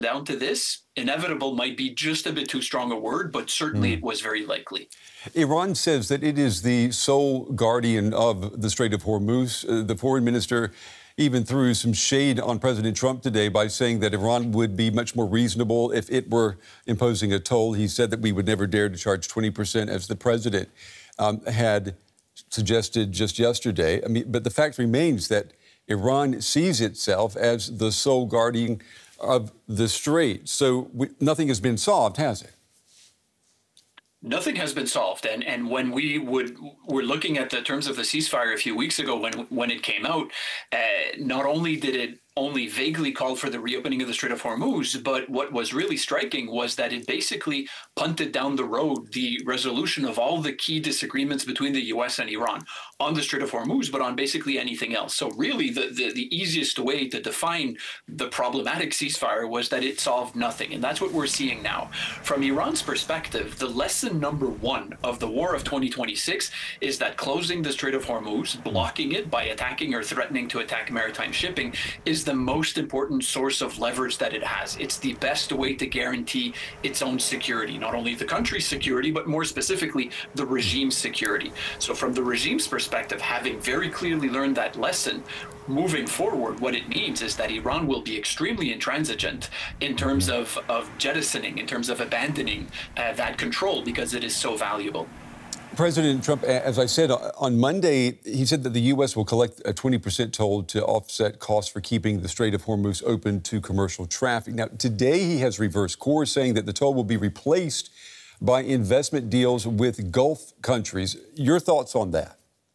down to this, inevitable might be just a bit too strong a word, but certainly it was very likely. Iran says that it is the sole guardian of the Strait of Hormuz. The foreign minister even threw some shade on President Trump today by saying that Iran would be much more reasonable if it were imposing a toll. He said that we would never dare to charge 20%, as the president had suggested just yesterday. I mean, but the fact remains that Iran sees itself as the sole guardian of the strait. So nothing has been solved, has it? Nothing has been solved, and when were looking at the terms of the ceasefire a few weeks ago when it came out, not only did it only vaguely call for the reopening of the Strait of Hormuz, but what was really striking was that it basically punted down the road the resolution of all the key disagreements between the U.S. and Iran on the Strait of Hormuz, but on basically anything else. So really, the easiest way to define the problematic ceasefire was that it solved nothing, and that's what we're seeing now. From Iran's perspective, the lesson number one of the war of 2026 is that closing the Strait of Hormuz, blocking it by attacking or threatening to attack maritime shipping, is the most important source of leverage that it has. It's the best way to guarantee its own security, not only the country's security, but more specifically, the regime's security. So from the regime's perspective, having very clearly learned that lesson, moving forward, what it means is that Iran will be extremely intransigent in terms of jettisoning, in terms of abandoning that control, because it is so valuable. President Trump, as I said, on Monday, he said that the U.S. will collect a 20% toll to offset costs for keeping the Strait of Hormuz open to commercial traffic. Now, today he has reversed course, saying that the toll will be replaced by investment deals with Gulf countries. Your thoughts on that?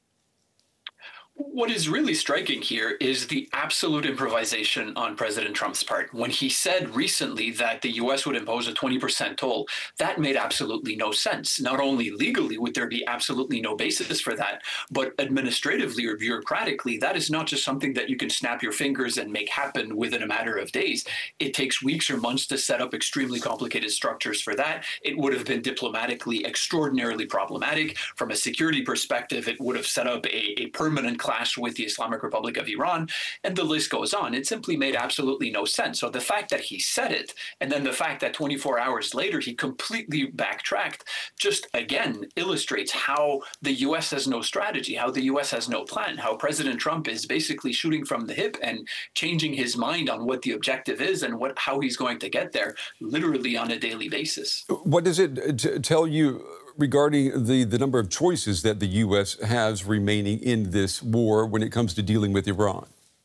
What is really striking here is the absolute improvisation on President Trump's part. When he said recently that the U.S. would impose a 20% toll, that made absolutely no sense. Not only legally would there be absolutely no basis for that, but administratively or bureaucratically, that is not just something that you can snap your fingers and make happen within a matter of days. It takes weeks or months to set up extremely complicated structures for that. It would have been diplomatically extraordinarily problematic. From a security perspective, it would have set up a permanent clash with the Islamic Republic of Iran, and the list goes on. It simply made absolutely no sense. So the fact that he said it, and then the fact that 24 hours later he completely backtracked, just again illustrates how the U.S. has no strategy, how the U.S. has no plan, how President Trump is basically shooting from the hip and changing his mind on what the objective is and how he's going to get there, literally on a daily basis. What does it tell you regarding the number of choices that the U.S. has remaining in this war when it comes to dealing with Iran?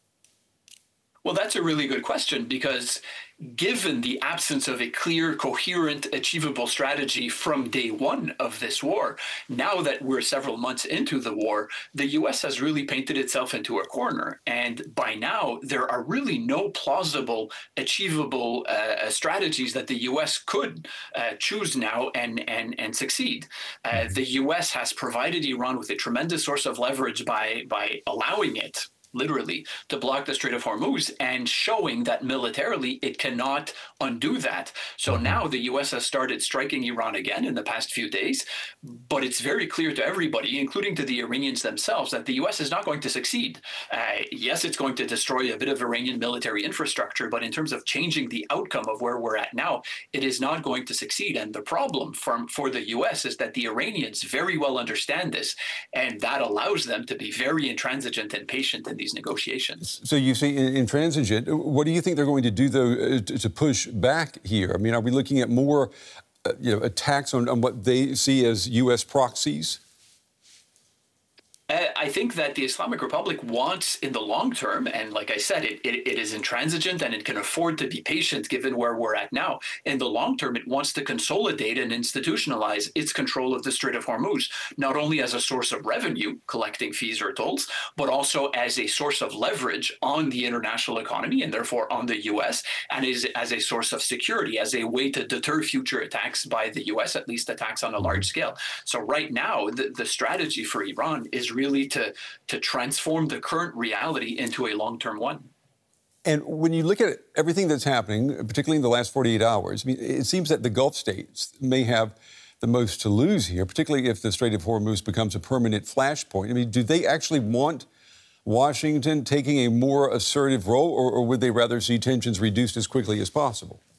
Well, that's a really good question, because given the absence of a clear, coherent, achievable strategy from day one of this war, now that we're several months into the war, the U.S. has really painted itself into a corner. And by now, there are really no plausible, achievable strategies that the U.S. could choose now and succeed. The U.S. has provided Iran with a tremendous source of leverage by allowing it, literally, to block the Strait of Hormuz and showing that militarily it cannot undo that. So now the U.S. has started striking Iran again in the past few days, but it's very clear to everybody, including to the Iranians themselves, that the U.S. is not going to succeed. Yes, it's going to destroy a bit of Iranian military infrastructure, but in terms of changing the outcome of where we're at now, it is not going to succeed. And the problem for the U.S. is that the Iranians very well understand this, and that allows them to be very intransigent and patient in these negotiations. So you see intransigent. What do you think they're going to do, though, to push back here? I mean, are we looking at more attacks on what they see as U.S. proxies? I think that the Islamic Republic wants, in the long term, and like I said, it is intransigent and it can afford to be patient given where we're at now. In the long term, it wants to consolidate and institutionalize its control of the Strait of Hormuz, not only as a source of revenue, collecting fees or tolls, but also as a source of leverage on the international economy and therefore on the U.S., and as a source of security, as a way to deter future attacks by the U.S., at least attacks on a large scale. So right now, the strategy for Iran is really to transform the current reality into a long-term one. And when you look at everything that's happening, particularly in the last 48 hours, I mean, it seems that the Gulf states may have the most to lose here, particularly if the Strait of Hormuz becomes a permanent flashpoint. I mean, do they actually want Washington taking a more assertive role, or would they rather see tensions reduced as quickly as possible?